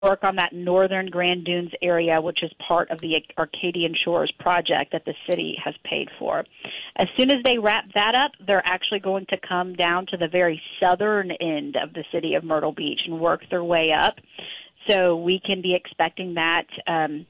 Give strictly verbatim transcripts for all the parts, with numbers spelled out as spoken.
work on that northern Grand Dunes area, which is part of the Arcadian Shores project that the city has paid for. As soon as they wrap that up, they're actually going to come down to the very southern end of the city of Myrtle Beach and work their way up. So we can be expecting that, um,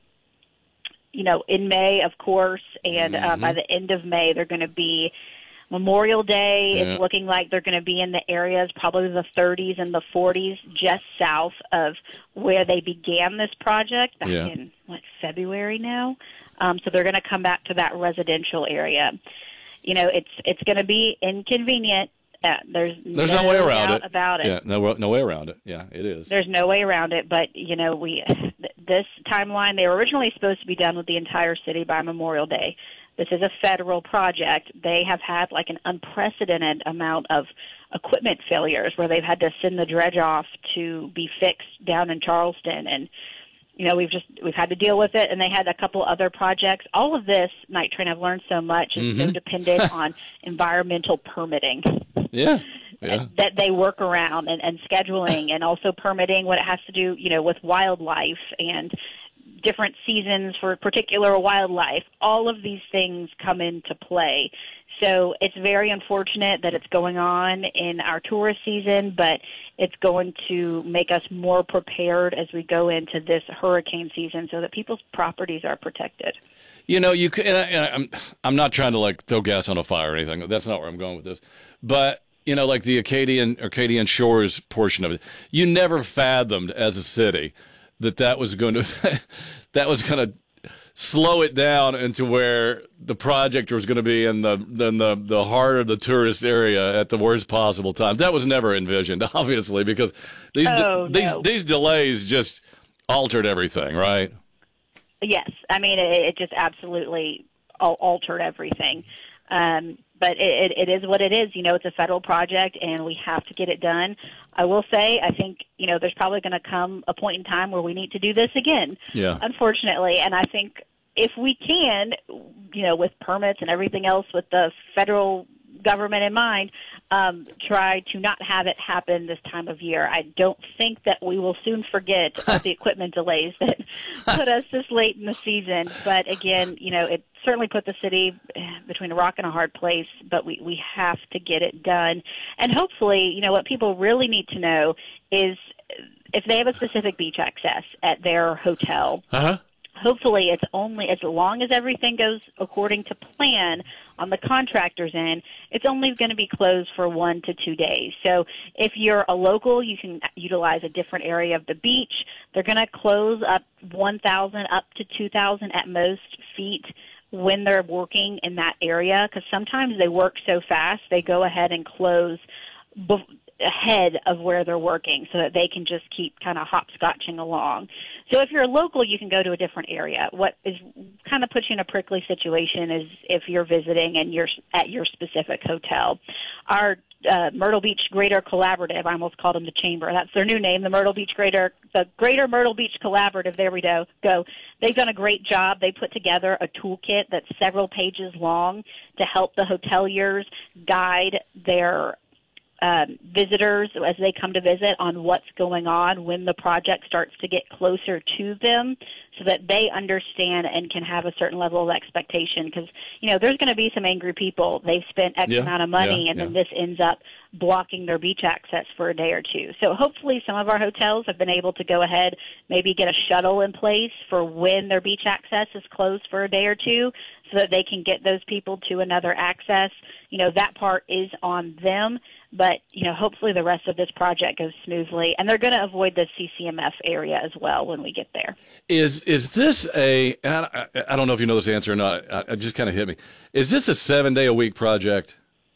you know, in May, of course, and mm-hmm. uh, by the end of May, they're going to be Memorial Day. Yeah. It's looking like they're going to be in the areas, probably the thirties and the forties, just south of where they began this project back yeah. in, what, February now? Um, so they're going to come back to that residential area. You know, it's it's going to be inconvenient. Uh, there's there's no, no way around it. About it. Yeah, no no way around it. Yeah, it is. There's no way around it. But you know, we this timeline, they were originally supposed to be done with the entire city by Memorial Day. This is a federal project. They have had like an unprecedented amount of equipment failures where they've had to send the dredge off to be fixed down in Charleston, and you know, we've just we've had to deal with it, and they had a couple other projects. All of this, Night Train, I've learned so much, is mm-hmm. so dependent on environmental permitting. Yeah, yeah. That they work around and, and scheduling, and also permitting what it has to do, you know, with wildlife and different seasons for particular wildlife. All of these things come into play. So it's very unfortunate that it's going on in our tourist season, but it's going to make us more prepared as we go into this hurricane season so that people's properties are protected. You know, you can, and I, and I'm I'm not trying to like throw gas on a fire or anything. That's not where I'm going with this. But you know, like the Acadian Arcadian Shores portion of it, you never fathomed as a city that that was going to that was going to slow it down into where the project was going to be in the in the the heart of the tourist area at the worst possible time. That was never envisioned, obviously, because these oh, de- no. these these delays just altered everything, right? Yes, I mean it, it just absolutely altered everything. Um, but it, it, it is what it is. You know, it's a federal project, and we have to get it done. I will say, I think, you know, there's probably going to come a point in time where we need to do this again, yeah. unfortunately. And I think if we can, you know, with permits and everything else with the federal government in mind, um, try to not have it happen this time of year. I don't think that we will soon forget the equipment delays that put us this late in the season. But again, you know, it certainly put the city between a rock and a hard place, but we, we have to get it done. And hopefully, you know, what people really need to know is if they have a specific beach access at their hotel, uh-huh. hopefully it's only, as long as everything goes according to plan on the contractor's end, it's only going to be closed for one to two days. So if you're a local, you can utilize a different area of the beach. They're going to close up one thousand up to two thousand at most feet when they're working in that area, because sometimes they work so fast, they go ahead and close be- ahead of where they're working so that they can just keep kind of hopscotching along. So if you're a local, you can go to a different area. What is kind of puts you in a prickly situation is if you're visiting and you're at your specific hotel. Our uh, Myrtle Beach Greater Collaborative, I almost called them the Chamber. That's their new name, the Myrtle Beach Greater, the Greater Myrtle Beach Collaborative. There we go. Go. They've done a great job. They put together a toolkit that's several pages long to help the hoteliers guide their Um, visitors as they come to visit on what's going on when the project starts to get closer to them so that they understand and can have a certain level of expectation because, you know, there's going to be some angry people. They've spent X yeah, amount of money yeah, and yeah. then this ends up blocking their beach access for a day or two. So hopefully some of our hotels have been able to go ahead, maybe get a shuttle in place for when their beach access is closed for a day or two so that they can get those people to another access. You know, that part is on them. But, you know, hopefully the rest of this project goes smoothly. And they're going to avoid the C C M F area as well when we get there. Is is this a, and I, I don't know if you know this answer or not, it just kind of hit me. Is this a seven-day-a-week project?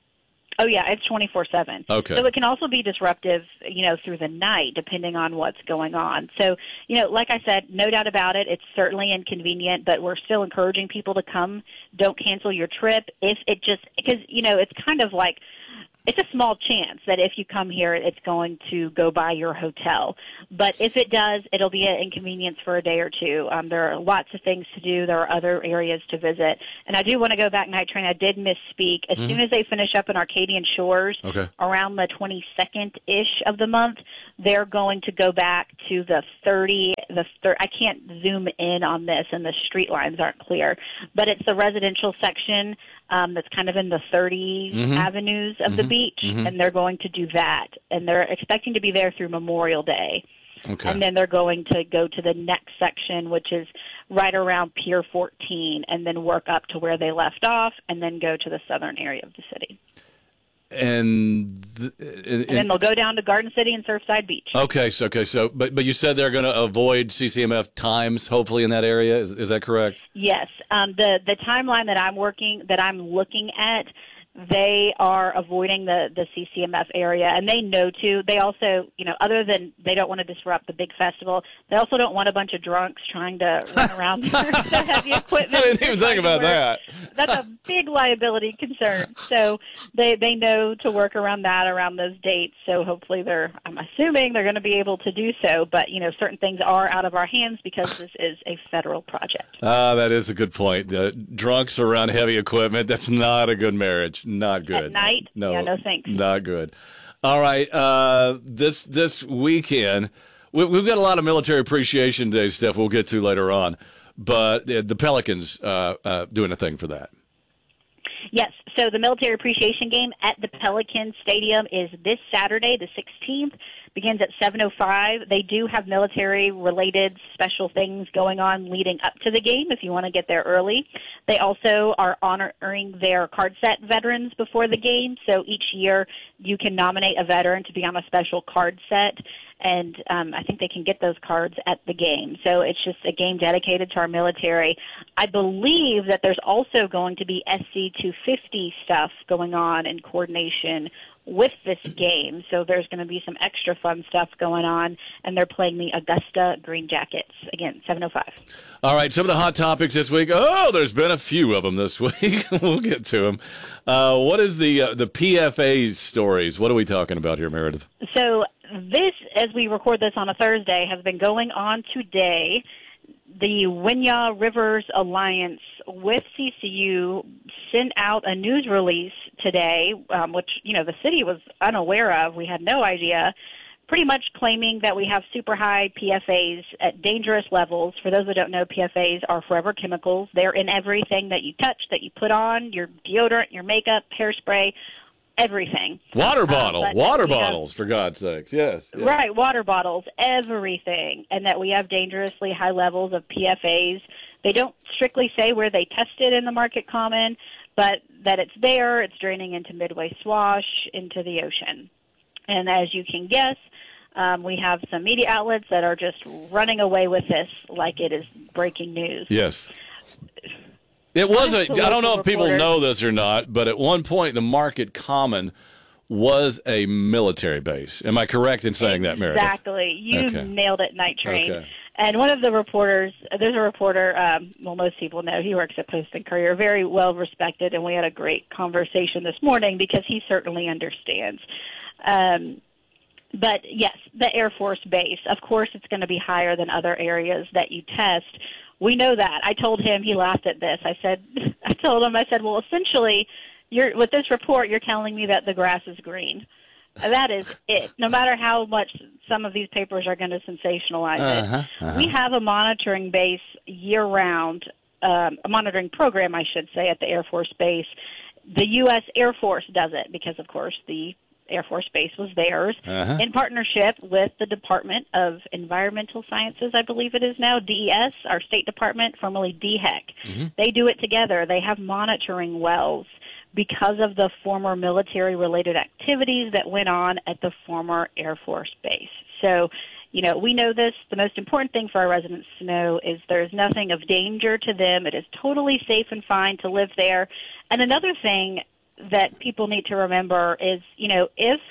Oh, yeah, it's twenty-four seven. Okay. So it can also be disruptive, you know, through the night, depending on what's going on. So, you know, like I said, no doubt about it, it's certainly inconvenient, but we're still encouraging people to come. Don't cancel your trip. If it just, because, you know, it's kind of like, it's a small chance that if you come here, it's going to go by your hotel. But if it does, it'll be an inconvenience for a day or two. Um, there are lots of things to do. There are other areas to visit. And I do want to go back, Night Train. I did misspeak. As mm-hmm. soon as they finish up in Arcadian Shores, okay. around the twenty-second-ish of the month, they're going to go back to the thirty, the thir- I can't zoom in on this, and the street lines aren't clear. But it's the residential section um, that's kind of in the thirty mm-hmm. avenues of mm-hmm. the beach, mm-hmm. and they're going to do that. And they're expecting to be there through Memorial Day. Okay. And then they're going to go to the next section, which is right around Pier fourteen, and then work up to where they left off, and then go to the southern area of the city. And, th- and, and then they'll go down to Garden City and Surfside Beach. Okay, so okay, so but but you said they're going to avoid C C M F times, hopefully in that area. Is is that correct? Yes. Um, the the timeline that I'm working that I'm looking at, they are avoiding the, the C C M F area, and they know to. They also, you know, other than they don't want to disrupt the big festival, they also don't want a bunch of drunks trying to run around the heavy equipment. I didn't even think about that. That's a big liability concern. So they they know to work around that, around those dates. So hopefully they're, I'm assuming they're going to be able to do so. But, you know, certain things are out of our hands because this is a federal project. Ah, that is a good point. The drunks around heavy equipment, that's not a good marriage. Not good. At night? No, yeah, no thanks. Not good. All right. Uh, this this weekend, we, we've got a lot of military appreciation day stuff we'll get to later on, but the, the Pelicans uh, uh, doing a thing for that. Yes. So the military appreciation game at the Pelican Stadium is this Saturday, the sixteenth. Begins at seven oh five. They do have military-related special things going on leading up to the game if you want to get there early. They also are honoring their card set veterans before the game. So each year you can nominate a veteran to be on a special card set, and um, I think they can get those cards at the game. So it's just a game dedicated to our military. I believe that there's also going to be S C two fifty stuff going on in coordination with this game. So there's going to be some extra fun stuff going on, and they're playing the Augusta Green Jackets. Again, seven oh five. All right, some of the hot topics this week. Oh, there's been a few of them this week. We'll get to them. Uh, what is the uh, the P F A's stories? What are we talking about here, Meredith? So this, as we record this on a Thursday, has been going on today. The Winyah Rivers Alliance with C C U sent out a news release today, um, which, you know, the city was unaware of. We had no idea, pretty much claiming that we have super high P F As at dangerous levels. For those that don't know, P F As are forever chemicals. They're in everything that you touch, that you put on, your deodorant, your makeup, hairspray, everything. Water bottle, uh, water bottles, have, for God's sakes, yes, yes. Right, water bottles, everything, and that we have dangerously high levels of P F As. They don't strictly say where they tested in the Market Common, but that it's there, it's draining into Midway Swash, into the ocean. And as you can guess, um, we have some media outlets that are just running away with this like it is breaking news. Yes. It was a, I don't know if people know this or not, but at one point the Market Common was a military base. Am I correct in saying that, Meredith? Exactly. You okay. nailed it, Night Train. Okay. And one of the reporters, there's a reporter, um, well, most people know, he works at Post and Courier, very well respected, and we had a great conversation this morning because he certainly understands. Um, but, yes, the Air Force Base, of course it's going to be higher than other areas that you test. We know that. I told him, he laughed at this. I said, I told him, I said, well, essentially, you're, with this report, you're telling me that the grass is green. That is it. No matter how much some of these papers are going to sensationalize uh-huh, it. uh-huh. We have a monitoring base year-round, um, a monitoring program, I should say, at the Air Force Base. The U S Air Force does it because, of course, the Air Force Base was theirs, uh-huh. in partnership with the Department of Environmental Sciences, I believe it is now, D E S, our State Department, formerly D HEC. Mm-hmm. They do it together. They have monitoring wells because of the former military-related activities that went on at the former Air Force Base. So, you know, we know this. The most important thing for our residents to know is there's nothing of danger to them. It is totally safe and fine to live there. And another thing that people need to remember is, you know, if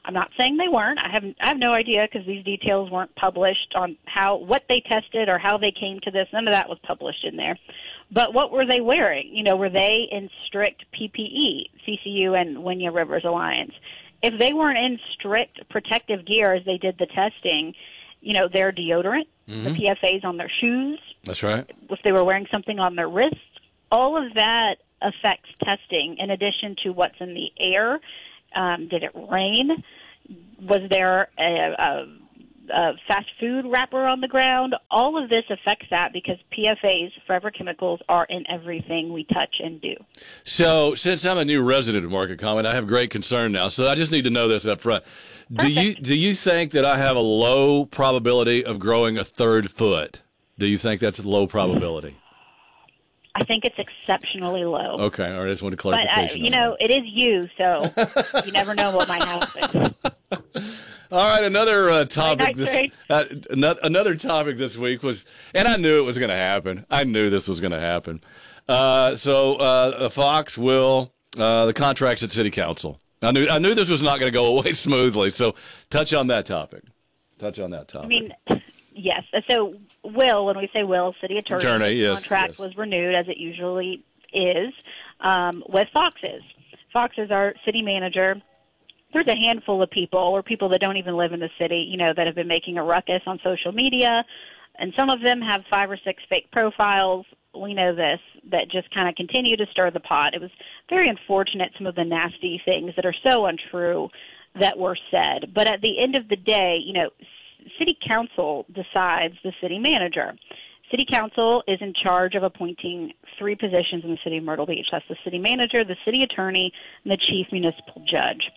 I'm not saying they weren't. I have I have no idea because these details weren't published on how what they tested or how they came to this. None of that was published in there. But what were they wearing? You know, were they in strict P P E, C C U and Winyah Rivers Alliance? If they weren't in strict protective gear as they did the testing, you know, their deodorant, mm-hmm. the P F As on their shoes. That's right. If they were wearing something on their wrists, all of that affects testing in addition to what's in the air. Um, did it rain? Was there a, a, a fast food wrapper on the ground? All of this affects that because P F As, forever chemicals, are in everything we touch and do. So since I'm a new resident of Market Common, I have great concern now. So I just need to know this up front. Do Perfect. you do you think that I have a low probability of growing a third foot? Do you think that's a low probability? I think it's exceptionally low. Okay, all right. I just wanted But, clarification. uh, you know, it is you, so you never know what might happen. All right, another uh, topic. Night, This, uh, ano- another topic this week was, and I knew it was going to happen. I knew this was going to happen. Uh, so uh, Fox will uh, the contracts at City Council. I knew I knew this was not going to go away smoothly. So touch on that topic. Touch on that topic. I mean, yes. So Will, when we say Will, City Attorney, Attorney, yes, contract yes. was renewed as it usually is um, with Fox's. Fox is our city manager. There's a handful of people or people that don't even live in the city, you know, that have been making a ruckus on social media, and some of them have five or six fake profiles. We know this, that just kind of continue to stir the pot. It was very unfortunate, some of the nasty things that are so untrue that were said. But at the end of the day, you know, City Council decides the city manager. City Council is in charge of appointing three positions in the city of Myrtle Beach. That's the city manager, the city attorney, and the chief municipal judge.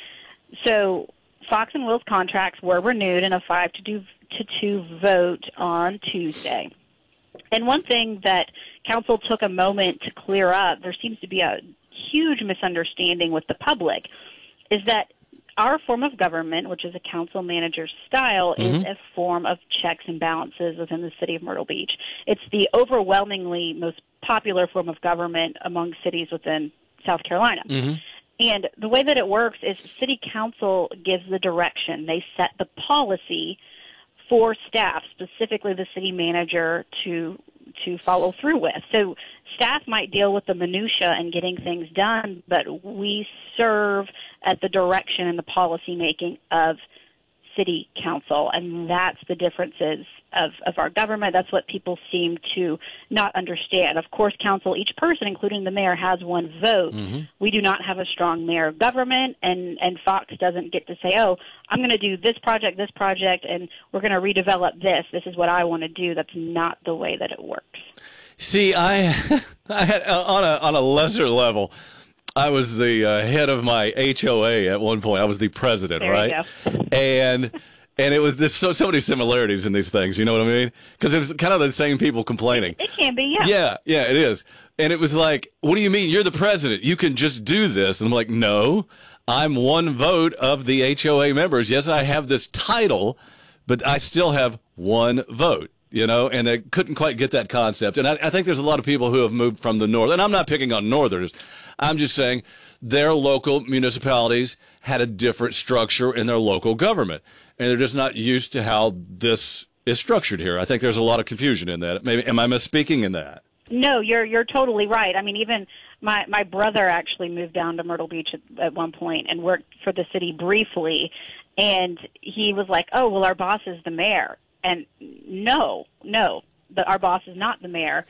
So Fox and Will's contracts were renewed in a five to two, to two vote on Tuesday. And one thing that council took a moment to clear up, there seems to be a huge misunderstanding with the public, is that our form of government, which is a council manager's style, mm-hmm. is a form of checks and balances within the city of Myrtle Beach. It's the overwhelmingly most popular form of government among cities within South Carolina. Mm-hmm. And the way that it works is city council gives the direction. They set the policy for staff, specifically the city manager, to to follow through with. So staff might deal with the minutia and getting things done, but we serve at the direction and the policy making of city council, and that's the differences of, of our government. That's what people seem to not understand. Of course, council, each person, including the mayor, has one vote. Mm-hmm. We do not have a strong mayor government, and, and Fox doesn't get to say, oh, I'm going to do this project, this project, and we're going to redevelop this. This is what I want to do. That's not the way that it works. See, I, I had, on a on a lesser level, I was the uh, head of my H O A at one point. I was the president, there right? You go. And and it was there's so so many similarities in these things. You know what I mean? Because it was kind of the same people complaining. It, it can be, yeah. Yeah, yeah, it is. And it was like, what do you mean? You're the president. You can just do this. And I'm like, no, I'm one vote of the H O A members. Yes, I have this title, but I still have one vote. You know, and they couldn't quite get that concept. And I, I think there's a lot of people who have moved from the north. And I'm not picking on northerners. I'm just saying their local municipalities had a different structure in their local government. And they're just not used to how this is structured here. I think there's a lot of confusion in that. Maybe, am I misspeaking in that? No, you're you're totally right. I mean, even my, my brother actually moved down to Myrtle Beach at, at one point and worked for the city briefly. And he was like, oh, well, our boss is the mayor. And no, no, the, our boss is not the mayor.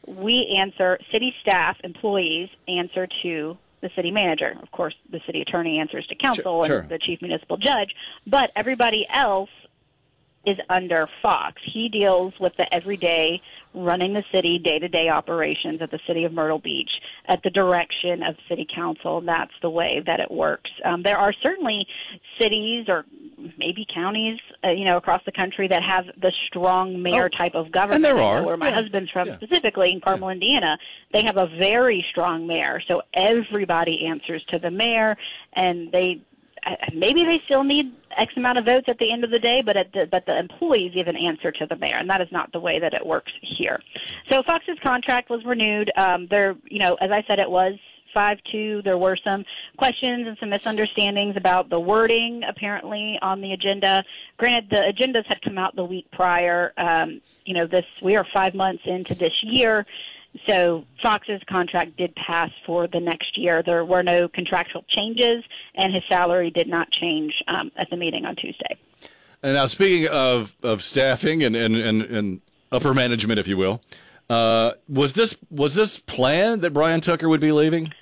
We answer, city staff, employees answer to the city manager. Of course, the city attorney answers to council sure, and sure. the chief municipal judge. But everybody else is under Fox. He deals with the everyday running the city, day-to-day operations at the city of Myrtle Beach at the direction of city council. And that's the way that it works. Um, there are certainly cities or maybe counties, uh, you know, across the country that have the strong mayor oh, type of government. And there are. Where my yeah. husband's from, yeah. specifically in Carmel, yeah. Indiana, they have a very strong mayor. So everybody answers to the mayor, and they maybe they still need X amount of votes at the end of the day, but at the, but the employees even answer to the mayor, and that is not the way that it works here. So Fox's contract was renewed. Um, there, you know, as I said, it was five two. There were some questions and some misunderstandings about the wording, apparently, on the agenda. Granted, the agendas had come out the week prior. Um, you know, this we are five months into this year, so Fox's contract did pass for the next year. There were no contractual changes, and his salary did not change um, at the meeting on Tuesday. And now, speaking of, of staffing and, and, and, and upper management, if you will, uh, was this was this planned that Brian Tucker would be leaving?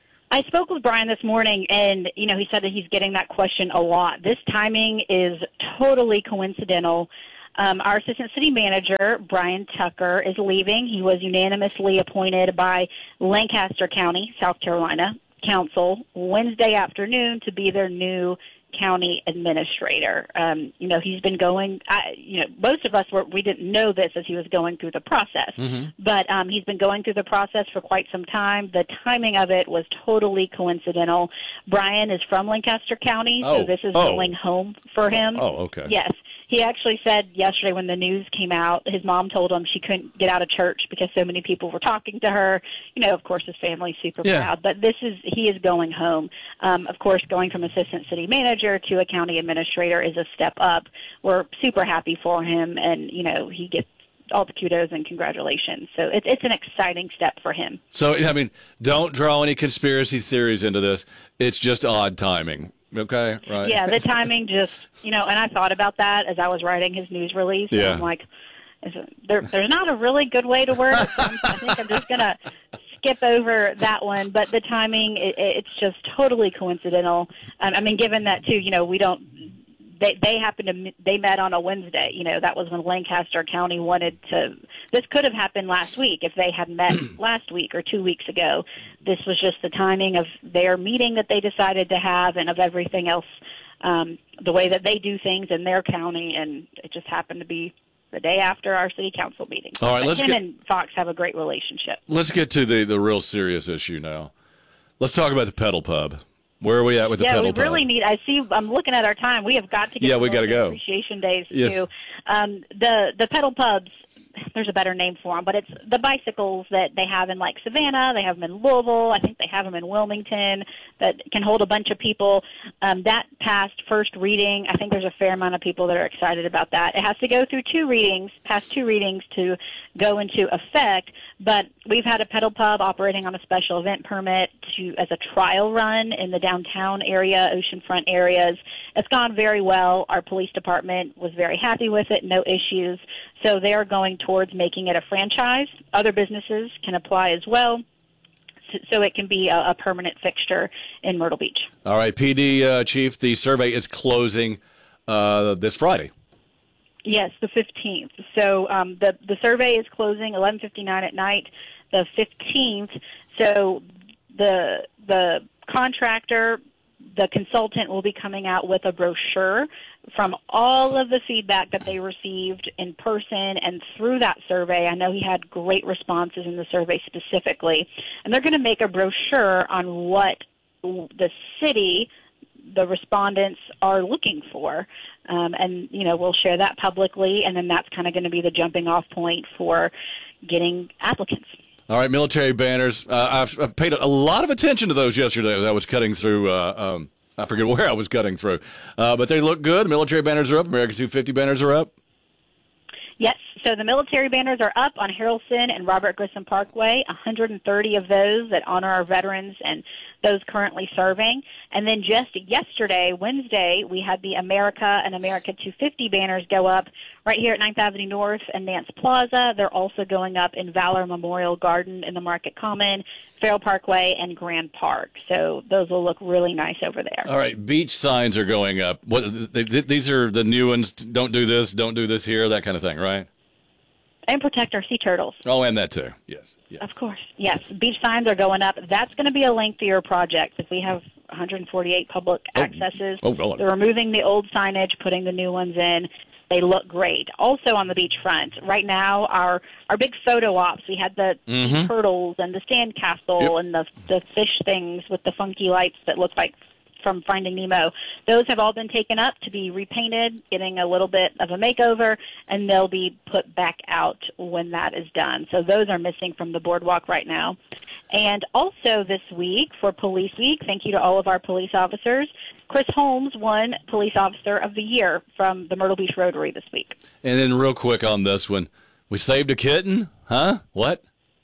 I spoke with Brian this morning, and, you know, he said that he's getting that question a lot. This timing is totally coincidental. Um, our assistant city manager, Brian Tucker, is leaving. He was unanimously appointed by Lancaster County, South Carolina Council Wednesday afternoon to be their new county administrator. Um, you know, he's been going, I, you know, most of us were, we didn't know this as he was going through the process, mm-hmm. but um, he's been going through the process for quite some time. The timing of it was totally coincidental. Brian is from Lancaster County, oh. so this is oh. going home for him. Oh, okay. Yes. He actually said yesterday when the news came out, his mom told him she couldn't get out of church because so many people were talking to her. You know, of course, his family's super yeah. proud. But this is he is going home. Um, of course, going from assistant city manager to a county administrator is a step up. We're super happy for him, and, you know, he gets all the kudos and congratulations. So it's it's an exciting step for him. So, I mean, don't draw any conspiracy theories into this. It's just odd timing. Okay, right. Yeah, the timing just, you know, and I thought about that as I was writing his news release. Yeah. And I'm like, is it, there, there's not a really good way to word it. So I'm, I think I'm just going to skip over that one. But the timing, it, it's just totally coincidental. Um, I mean, given that, too, you know, we don't, they, they happened to, they met on a Wednesday. You know, that was when Lancaster County wanted to, this could have happened last week if they had met last week or two weeks ago. This was just the timing of their meeting that they decided to have and of everything else, um, the way that they do things in their county, and it just happened to be the day after our city council meeting. All right, but let's him get, and Fox have a great relationship. Let's get to the, the real serious issue now. Let's talk about the Pedal Pub. Where are we at with the yeah, Pedal Pub? Yeah, we really Pub? need, I see, I'm looking at our time. We have got to get yeah, to we gotta go. Appreciation Days, yes. too. Um, the, the Pedal Pubs, there's a better name for them, but it's the bicycles that they have in, like, Savannah. They have them in Louisville. I think they have them in Wilmington that can hold a bunch of people. Um, that passed first reading. I think there's a fair amount of people that are excited about that. It has to go through two readings, past two readings to go into effect, but we've had a Pedal Pub operating on a special event permit to as a trial run in the downtown area, oceanfront areas. It's gone very well. Our police department was very happy with it, no issues. So they are going towards making it a franchise. Other businesses can apply as well, so it can be a, a permanent fixture in Myrtle Beach. All right, P D uh, Chief, the survey is closing uh, this Friday. Yes, the fifteenth. So um, the the survey is closing eleven fifty-nine at night, the fifteenth. So the the contractor, the consultant will be coming out with a brochure from all of the feedback that they received in person and through that survey. I know he had great responses in the survey specifically. And they're going to make a brochure on what the city, the respondents, are looking for. Um, and, you know, we'll share that publicly, and then that's kind of going to be the jumping off point for getting applicants. All right, military banners. Uh, I've, I've paid a lot of attention to those yesterday as I was cutting through. Uh, um, I forget where I was cutting through. Uh, but they look good. Military banners are up. America two fifty banners are up. Yes, so the military banners are up on Harrelson and Robert Grissom Parkway, one hundred thirty of those that honor our veterans and those currently serving. And then just yesterday, Wednesday, we had the America and America two fifty banners go up right here at ninth Avenue North and Nance Plaza. They're also going up in Valor Memorial Garden in the Market Common, Farrell Parkway, and Grand Park. So those will look really nice over there. All right, beach signs are going up. What they, these are the new ones. Don't do this. Don't do this here. That kind of thing, right? And protect our sea turtles. Oh, and that too. Yes. yes. Of course. Yes. Beach signs are going up. That's going to be a lengthier project. If we have one hundred forty-eight public oh. accesses, oh, well. they're removing the old signage, putting the new ones in. They look great. Also on the beachfront, right now, our our big photo ops, we had the mm-hmm. turtles and the sand castle yep. and the the fish things with the funky lights that look like from Finding Nemo. Those have all been taken up to be repainted, getting a little bit of a makeover, and they'll be put back out when that is done. So those are missing from the boardwalk right now. And also this week, for Police Week, thank you to all of our police officers, Chris Holmes won Police Officer of the Year from the Myrtle Beach Rotary this week. And then real quick on this one, we saved a kitten? Huh? What?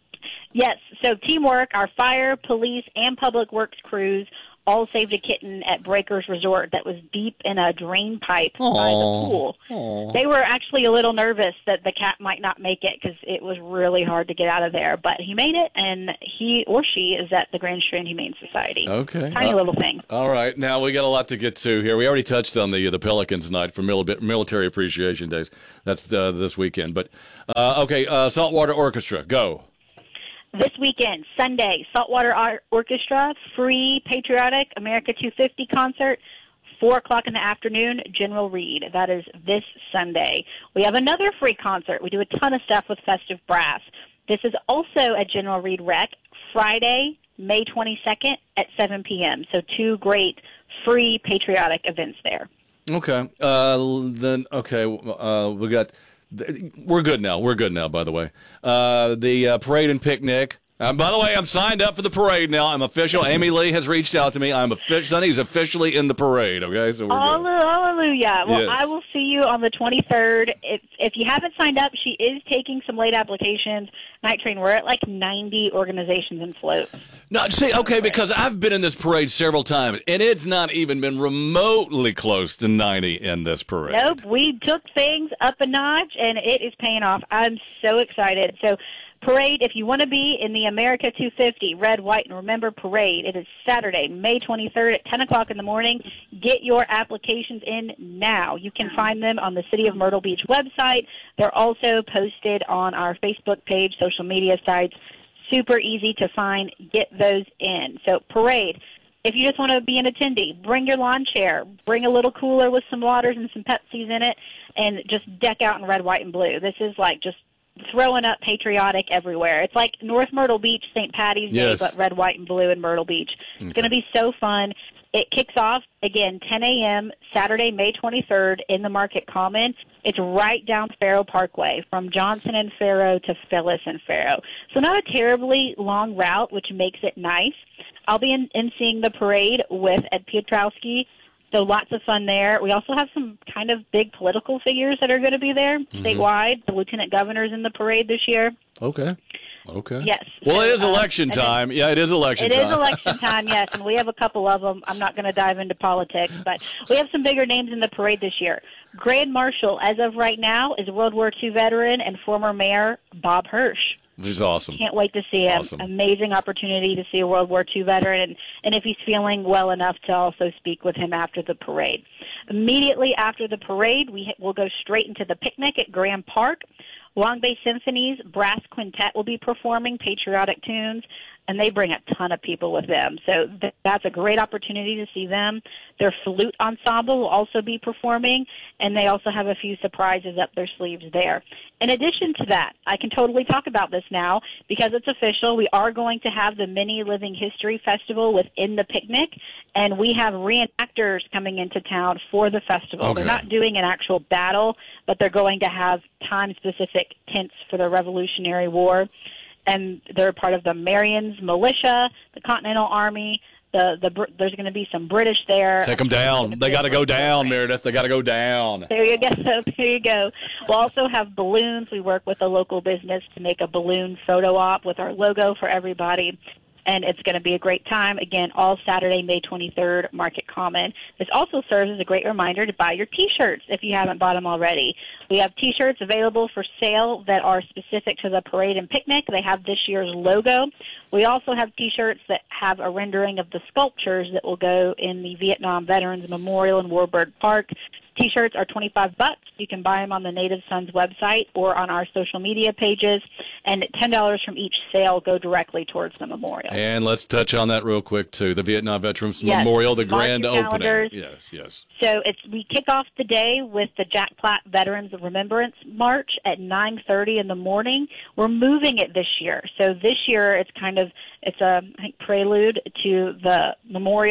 Yes, so teamwork, our fire, police, and public works crews all saved a kitten at Breakers Resort that was deep in a drain pipe Aww. by the pool. Aww. They were actually a little nervous that the cat might not make it because it was really hard to get out of there. But he made it, and he or she is at the Grand Strand Humane Society. Okay. Tiny uh, little thing. All right. Now, we got a lot to get to here. We already touched on the the Pelicans night for mil- Military Appreciation Days. That's uh, this weekend. But, uh, okay, uh, Saltwater Orchestra, go. This weekend, Sunday, Saltwater Art Orchestra, free patriotic America two fifty concert, four o'clock in the afternoon, General Reed. That is this Sunday. We have another free concert. We do a ton of stuff with Festive Brass. This is also at General Reed Rec, Friday, May twenty-second at seven p.m. So two great free patriotic events there. Okay. Uh, then, okay, uh, we got... We're good now. We're good now, by the way. Uh, the uh, parade and picnic. Um, by the way, I'm signed up for the parade now. I'm official. Amy Lee has reached out to me. I'm official. Sonny's officially in the parade, okay? So we're good. Hallelujah. Well, Yes. I will see you on the twenty-third. If, if you haven't signed up, she is taking some late applications. Night Train, we're at like ninety organizations and floats. No, see, okay, because I've been in this parade several times, and it's not even been remotely close to ninety in this parade. Nope, we took things up a notch, and it is paying off. I'm so excited. So, parade, if you want to be in the America two fifty Red, White, and Remember Parade, it is Saturday, May twenty-third at ten o'clock in the morning. Get your applications in now. You can find them on the City of Myrtle Beach website. They're also posted on our Facebook page, social media sites. Super easy to find. Get those in. So, parade. If you just want to be an attendee, bring your lawn chair, bring a little cooler with some waters and some Pepsis in it, and just deck out in red, white, and blue. This is like just throwing up patriotic everywhere. It's like North Myrtle Beach, Saint Patty's Yes. Day, but red, white, and blue in Myrtle Beach. It's Okay. going to be so fun. It kicks off, again, ten a.m., Saturday, May twenty-third, in the Market Common. It's right down Faro Parkway, from Johnson and Faro to Phyllis and Faro. So not a terribly long route, which makes it nice. I'll be in, in seeing the parade with Ed Piotrowski, so lots of fun there. We also have some kind of big political figures that are going to be there Mm-hmm. statewide. The lieutenant governor's in the parade this year. Okay. Okay. Yes. Well, it So, is um, election and then- time. Yeah, it is election It time. is election time, yes, and we have a couple of them. I'm not going to dive into politics, but we have some bigger names in the parade this year. Grand Marshal, as of right now, is World War Two veteran and former mayor Bob Hirsch. Which is awesome. Can't wait to see him. Awesome. Amazing opportunity to see a World War Two veteran, and, and if he's feeling well enough to also speak with him after the parade. Immediately after the parade, we ha- will go straight into the picnic at Graham Park. Long Bay Symphony's Brass Quintet will be performing patriotic tunes, and they bring a ton of people with them. So th- that's a great opportunity to see them. Their flute ensemble will also be performing, and they also have a few surprises up their sleeves there. In addition to that, I can totally talk about this now because it's official. We are going to have the Mini Living History Festival within the picnic, and we have reenactors coming into town for the festival. Okay. They're not doing an actual battle, but they're going to have time-specific tents for the Revolutionary War. And they're part of the Marians Militia, the Continental Army. The the Br- there's going to be some British there. Take them down. They got to go down, Meredith. They got to go down. There you go. There you go. We'll also have balloons. We work with a local business to make a balloon photo op with our logo for everybody. And it's going to be a great time. Again, all Saturday, May twenty-third, Market Common. This also serves as a great reminder to buy your T-shirts if you haven't bought them already. We have T-shirts available for sale that are specific to the parade and picnic. They have this year's logo. We also have T-shirts that have a rendering of the sculptures that will go in the Vietnam Veterans Memorial in Warburg Park. T-shirts are twenty-five bucks. You can buy them on the Native Sons website or on our social media pages, and ten dollars from each sale go directly towards the memorial. And let's touch on that real quick, too. The Vietnam Veterans Yes. Memorial, the Mark grand your opening. calendars. Yes, yes. So it's we kick off the day with the Jack Platt Veterans Remembrance March at nine thirty in the morning. We're moving it this year. So this year it's kind of it's a I think prelude to the memorial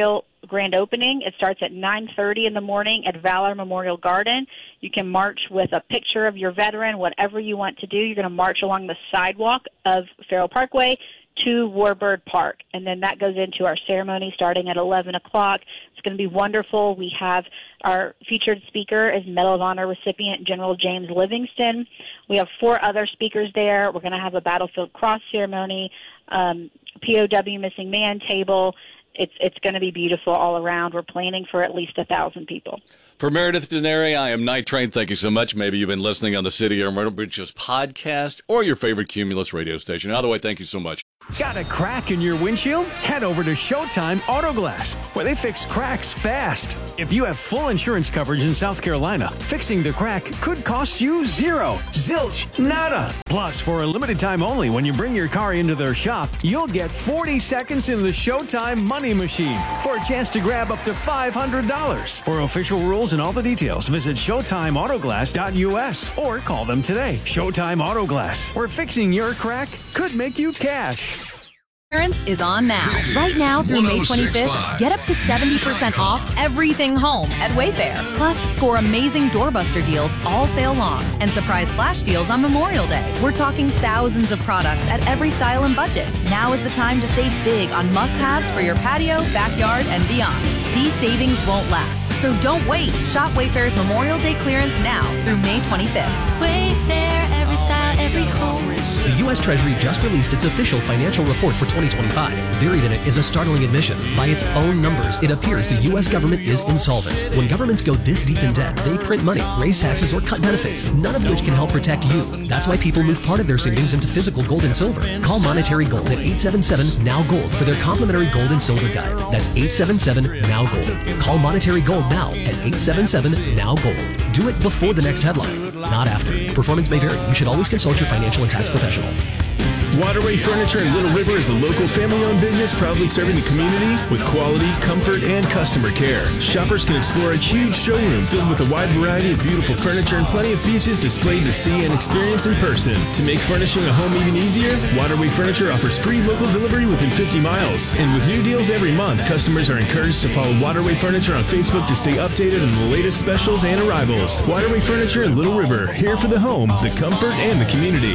grand opening. It starts at nine thirty in the morning at Valor Memorial Garden. You can march with a picture of your veteran, whatever you want to do. You're going to march along the sidewalk of Farrell Parkway to Warbird Park, and then that goes into our ceremony starting at eleven o'clock. It's going to be wonderful. We have our featured speaker is Medal of Honor recipient General James Livingston. We have four other speakers there. We're going to have a Battlefield Cross ceremony, um, P O W Missing Man table. It's it's going to be beautiful all around. We're planning for at least a thousand people. For Meredith Denary, I am Night Train. Thank you so much. Maybe you've been listening on the City of Myrtle Beach's podcast or your favorite Cumulus radio station. Either way, thank you so much. Got a crack in your windshield? Head over to Showtime Auto Glass, where they fix cracks fast. If you have full insurance coverage in South Carolina, fixing the crack could cost you zero. Zilch. Nada. Plus, for a limited time only, when you bring your car into their shop, you'll get forty seconds in the Showtime Money Machine for a chance to grab up to five hundred dollars. For official rules and all the details, visit showtime auto glass dot U S or call them today. Showtime Auto Glass, where fixing your crack could make you cash. Clearance is on now. Right now through May twenty-fifth, get up to seventy percent off everything home at Wayfair. Plus, score amazing doorbuster deals all sale long and surprise flash deals on Memorial Day. We're talking thousands of products at every style and budget. Now is the time to save big on must-haves for your patio, backyard, and beyond. These savings won't last, so don't wait. Shop Wayfair's Memorial Day clearance now through May twenty-fifth. Wayfair, every style, every home. The U S Treasury just released its official financial report for twenty twenty-five. Buried in it is a startling admission. By its own numbers, it appears the U S government is insolvent. When governments go this deep in debt, they print money, raise taxes, or cut benefits, none of which can help protect you. That's why people move part of their savings into physical gold and silver. Call Monetary Gold at eight seven seven, N O W, GOLD for their complimentary gold and silver guide. That's eight seven seven, N O W, GOLD. Call Monetary Gold now at eight seven seven, N O W, GOLD. Do it before the next headline, not after. Performance may vary. You should always consult your financial and tax professional. Waterway Furniture in Little River is a local family-owned business proudly serving the community with quality, comfort, and customer care. Shoppers can explore a huge showroom filled with a wide variety of beautiful furniture and plenty of pieces displayed to see and experience in person. To make furnishing a home even easier, Waterway Furniture offers free local delivery within fifty miles. And with new deals every month, customers are encouraged to follow Waterway Furniture on Facebook to stay updated on the latest specials and arrivals. Waterway Furniture in Little River, here for the home, the comfort, and the community.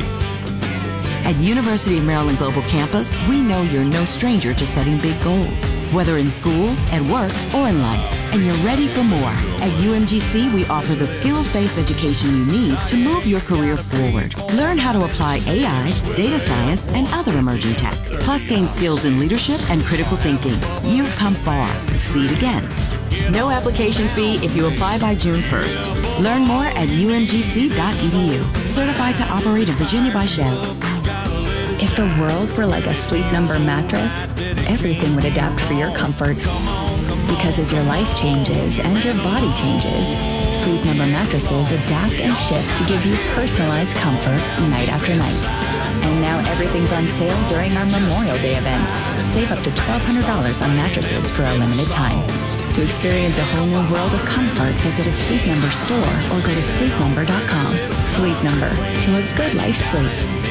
At University of Maryland Global Campus, we know you're no stranger to setting big goals, whether in school, at work, or in life, and you're ready for more. At U M G C, we offer the skills-based education you need to move your career forward. Learn how to apply A I, data science, and other emerging tech, plus gain skills in leadership and critical thinking. You've come far. Succeed again. No application fee if you apply by June first. Learn more at U M G C dot E D U. Certified to operate in Virginia by Shell. If the world were like a Sleep Number mattress, everything would adapt for your comfort. Because as your life changes and your body changes, Sleep Number mattresses adapt and shift to give you personalized comfort night after night. And now everything's on sale during our Memorial Day event. Save up to twelve hundred dollars on mattresses for a limited time. To experience a whole new world of comfort, visit a Sleep Number store or go to sleep number dot com. Sleep Number, to a good life sleep.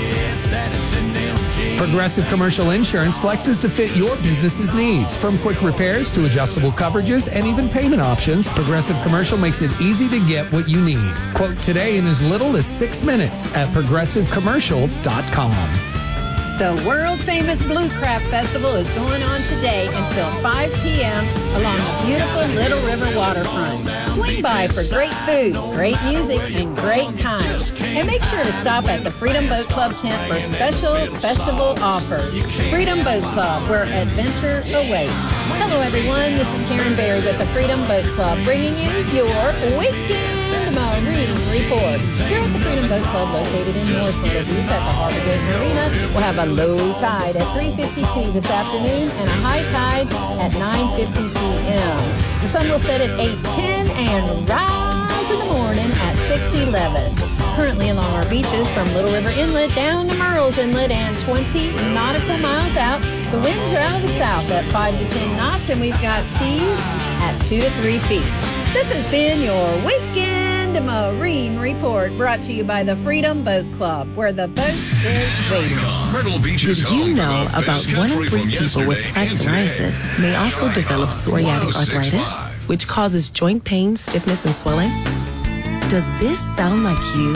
Progressive Commercial Insurance flexes to fit your business's needs. From quick repairs to adjustable coverages and even payment options, Progressive Commercial makes it easy to get what you need. Quote today in as little as six minutes at progressive commercial dot com. The world-famous Blue Craft Festival is going on today until five p.m. along the beautiful Little River waterfront. Swing by for great food, great music, and great times. And make sure to stop at the Freedom Boat Club tent for special festival offers. Freedom Boat Club, where adventure awaits. Hello, everyone. This is Karen Berry with the Freedom Boat Club, bringing you your weekend Marine Report. Here at the Freedom Boat Club, located in North Myrtle Beach at the Harbor Gate Marina, we'll have a low tide at three fifty-two this afternoon and a high tide at nine fifty p.m. The sun will set at eight ten and rise in the morning at six eleven. Currently along our beaches from Little River Inlet down to Murrells Inlet and twenty nautical miles out, the winds are out of the south at five to ten knots, and we've got seas at two to three feet. This has been your weekend the Marine Report, brought to you by the Freedom Boat Club, where the boat is waiting. Did you know about one in three people with plaque psoriasis may also develop psoriatic arthritis, which causes joint pain, stiffness, and swelling? Does this sound like you?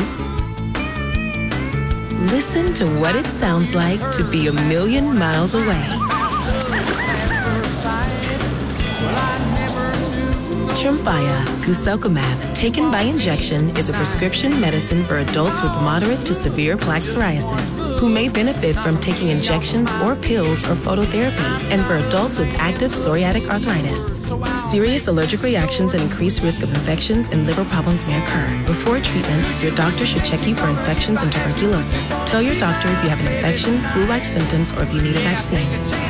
Listen to what it sounds like to be a million miles away. Tremfya guselkumab, taken by injection, is a prescription medicine for adults with moderate to severe plaque psoriasis who may benefit from taking injections or pills or phototherapy, and for adults with active psoriatic arthritis. Serious allergic reactions and increased risk of infections and liver problems may occur. Before treatment, your doctor should check you for infections and tuberculosis. Tell your doctor if you have an infection, flu-like symptoms, or if you need a vaccine.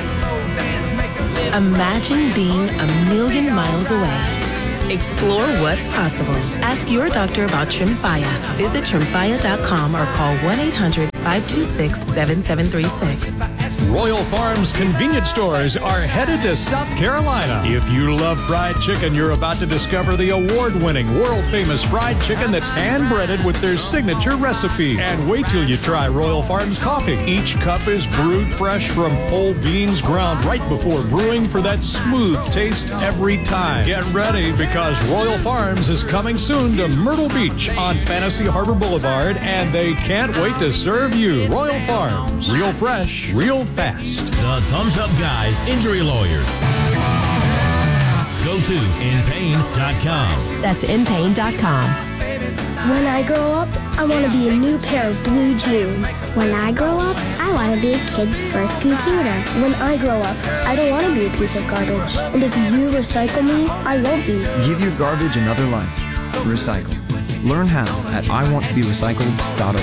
Imagine being a million miles away. Explore what's possible. Ask your doctor about Tremfya. Visit tremfya dot com or call one eight hundred, five two six, seven seven three six. Royal Farms convenience stores are headed to South Carolina. If you love fried chicken, you're about to discover the award-winning, world-famous fried chicken that's hand-breaded with their signature recipe. And wait till you try Royal Farms coffee. Each cup is brewed fresh from whole beans ground right before brewing for that smooth taste every time. Get ready, because Royal Farms is coming soon to Myrtle Beach on Fantasy Harbor Boulevard, and they can't wait to serve you. Royal Farms, real fresh, real fast. The Thumbs Up Guys Injury Lawyer. Go to in pain dot com. That's in pain dot com. When I grow up, I want to be a new pair of blue jeans. When I grow up, I want to be a kid's first computer. When I grow up, I don't want to be a piece of garbage. And if you recycle me, I won't be. Give your garbage another life. Recycle. Learn how at I want to be recycled dot org.